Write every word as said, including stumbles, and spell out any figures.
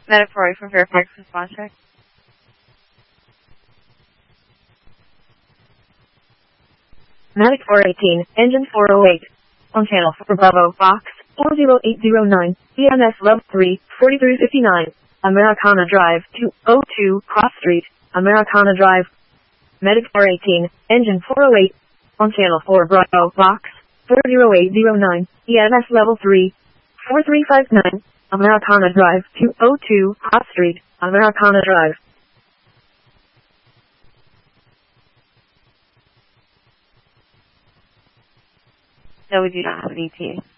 Medic four oh eight for Fairfax response check. Medic four eighteen, engine four oh eight. On channel for Bravo, Box, four zero eight zero nine, E M S level three, forty-three fifty-nine, Americana Drive, two oh two, Cross Street, Americana Drive. Medic four eighteen, engine four oh eight. On channel for Bravo, Box, four zero eight zero nine, E M S level three, forty-three fifty-nine, Americana Drive, two oh two, Cross Street, Americana Drive. No, we do not have an E T A.